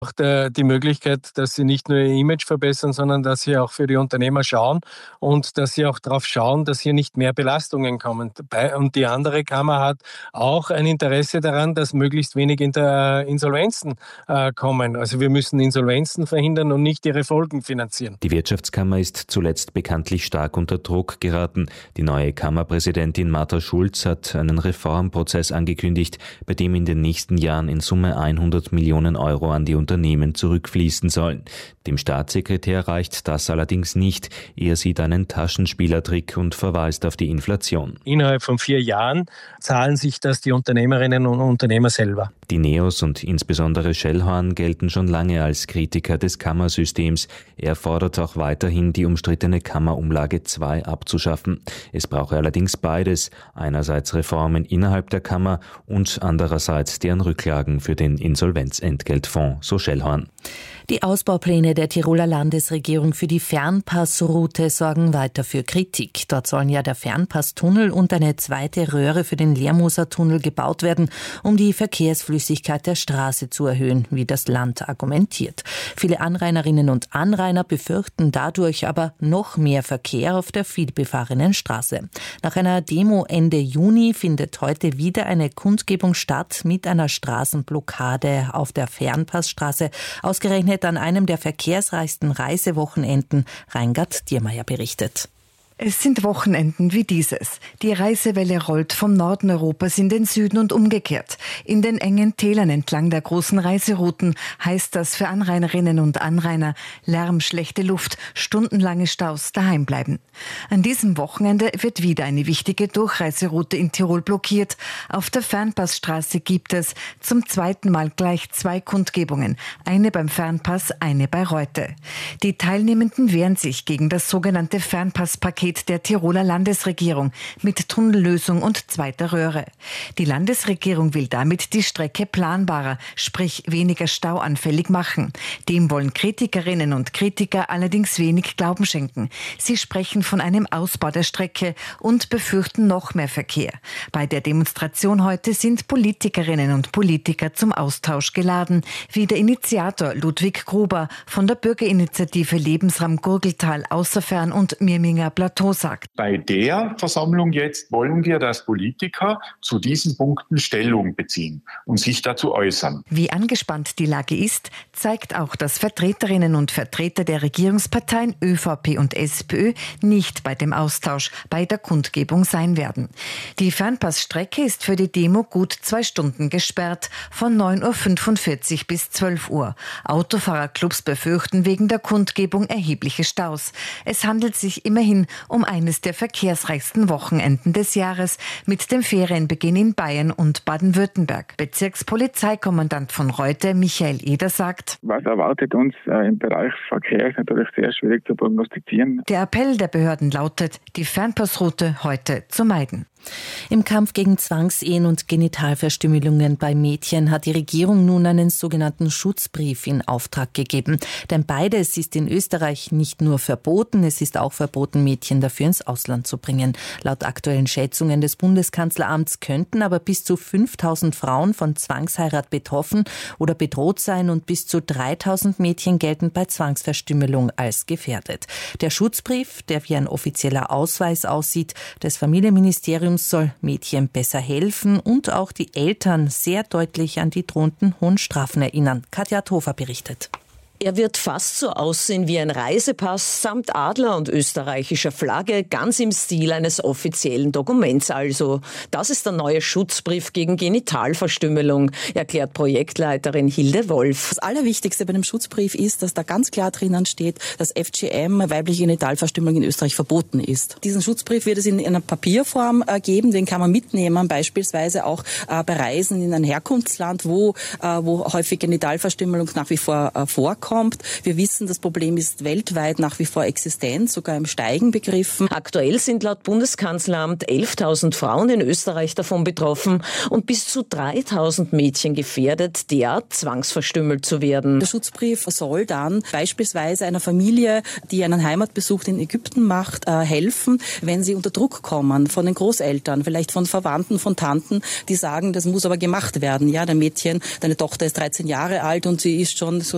Auch die Möglichkeit, dass sie nicht nur ihr Image verbessern, sondern dass sie auch für die Unternehmer schauen und dass sie auch darauf schauen, dass hier nicht mehr Belastungen kommen. Und die andere Kammer hat auch ein Interesse daran, dass möglichst wenig Insolvenzen kommen. Also wir müssen Insolvenzen verhindern und nicht ihre Folgen finanzieren. Die Wirtschaftskammer ist zuletzt bekanntlich stark unter Druck geraten. Die neue Kammerpräsidentin Martha Schulz hat einen Reformprozess angekündigt, bei dem in den nächsten Jahren in Summe 100 Millionen Euro an die Unternehmen zurückfließen sollen. Dem Staatssekretär reicht das allerdings nicht. Er sieht einen Taschenspielertrick und verweist auf die Inflation. Innerhalb von 4 Jahren zahlen sich das die Unternehmerinnen und Unternehmer selber. Die NEOS und insbesondere Schellhorn gelten schon lange als Kritiker des Kammersystems. Er fordert auch weiterhin, die umstrittene Kammerumlage 2 abzuschaffen. Es brauche allerdings beides. Einerseits Reformen innerhalb der Kammer und andererseits deren Rücklagen für den Insolvenzentgeltfonds, so Schellhorn. Die Ausbaupläne der Tiroler Landesregierung für die Fernpassroute sorgen weiter für Kritik. Dort sollen ja der Fernpasstunnel und eine zweite Röhre für den Lermoser-Tunnel gebaut werden, um die Verkehrsflüssigkeit der Straße zu erhöhen, wie das Land argumentiert. Viele Anrainerinnen und Anrainer befürchten dadurch aber noch mehr Verkehr auf der vielbefahrenen Straße. Nach einer Demo Ende Juni findet heute wieder eine Kundgebung statt mit einer Straßenblockade auf der Fernpassstraße, ausgerechnet an einem der verkehrsreichsten Reisewochenenden. Reingard Diermeier berichtet. Es sind Wochenenden wie dieses. Die Reisewelle rollt vom Norden Europas in den Süden und umgekehrt. In den engen Tälern entlang der großen Reiserouten heißt das für Anrainerinnen und Anrainer Lärm, schlechte Luft, stundenlange Staus, daheim bleiben. An diesem Wochenende wird wieder eine wichtige Durchreiseroute in Tirol blockiert. Auf der Fernpassstraße gibt es zum zweiten Mal gleich 2 Kundgebungen. Eine beim Fernpass, eine bei Reute. Die Teilnehmenden wehren sich gegen das sogenannte Fernpasspaket der Tiroler Landesregierung mit Tunnellösung und zweiter Röhre. Die Landesregierung will damit die Strecke planbarer, sprich weniger stauanfällig machen. Dem wollen Kritikerinnen und Kritiker allerdings wenig Glauben schenken. Sie sprechen von einem Ausbau der Strecke und befürchten noch mehr Verkehr. Bei der Demonstration heute sind Politikerinnen und Politiker zum Austausch geladen, wie der Initiator Ludwig Gruber von der Bürgerinitiative Lebensraum Gurgeltal Außerfern und Mirminger Plateau sagt. Bei der Versammlung jetzt wollen wir, dass Politiker zu diesen Punkten Stellung beziehen und sich dazu äußern. Wie angespannt die Lage ist, zeigt auch, dass Vertreterinnen und Vertreter der Regierungsparteien ÖVP und SPÖ nicht bei dem Austausch bei der Kundgebung sein werden. Die Fernpassstrecke ist für die Demo gut 2 Stunden gesperrt, von 9.45 Uhr bis 12 Uhr. Autofahrerclubs befürchten wegen der Kundgebung erhebliche Staus. Es handelt sich immerhin um eines der verkehrsreichsten Wochenenden des Jahres mit dem Ferienbeginn in Bayern und Baden-Württemberg. Bezirkspolizeikommandant von Reute, Michael Eder, sagt: Was erwartet uns im Bereich Verkehr, ist natürlich sehr schwierig zu prognostizieren. Der Appell der Behörden lautet, die Fernpassroute heute zu meiden. Im Kampf gegen Zwangsehen und Genitalverstümmelungen bei Mädchen hat die Regierung nun einen sogenannten Schutzbrief in Auftrag gegeben. Denn beides ist in Österreich nicht nur verboten, es ist auch verboten, Mädchen dafür ins Ausland zu bringen. Laut aktuellen Schätzungen des Bundeskanzleramts könnten aber bis zu 5.000 Frauen von Zwangsheirat betroffen oder bedroht sein und bis zu 3.000 Mädchen gelten bei Zwangsverstümmelung als gefährdet. Der Schutzbrief, der wie ein offizieller Ausweis aussieht, des Familienministeriums soll Mädchen besser helfen und auch die Eltern sehr deutlich an die drohenden hohen Strafen erinnern. Katja Thofer berichtet. Er wird fast so aussehen wie ein Reisepass samt Adler und österreichischer Flagge, ganz im Stil eines offiziellen Dokuments also. Das ist der neue Schutzbrief gegen Genitalverstümmelung, erklärt Projektleiterin Hilde Wolf. Das Allerwichtigste bei dem Schutzbrief ist, dass da ganz klar drinnen steht, dass FGM, weibliche Genitalverstümmelung in Österreich verboten ist. Diesen Schutzbrief wird es in einer Papierform geben, den kann man mitnehmen, beispielsweise auch bei Reisen in ein Herkunftsland, wo häufig Genitalverstümmelung nach wie vor vorkommt. Wir wissen, das Problem ist weltweit nach wie vor existent, sogar im Steigen begriffen. Aktuell sind laut Bundeskanzleramt 11.000 Frauen in Österreich davon betroffen und bis zu 3.000 Mädchen gefährdet, derart zwangsverstümmelt zu werden. Der Schutzbrief soll dann beispielsweise einer Familie, die einen Heimatbesuch in Ägypten macht, helfen, wenn sie unter Druck kommen von den Großeltern, vielleicht von Verwandten, von Tanten, die sagen, das muss aber gemacht werden. Ja, deine Tochter ist 13 Jahre alt und sie ist schon so